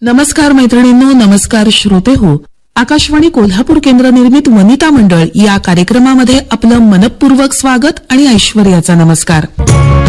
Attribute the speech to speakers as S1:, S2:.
S1: नमस्कार मैत्रिणींनो, नमस्कार श्रोते हो. आकाशवाणी कोल्हापूर केंद्र निर्मित वनिता मंडळ या कार्यक्रमामध्ये आपलं मनपूर्वक स्वागत आणि ऐश्वर्याचा नमस्कार.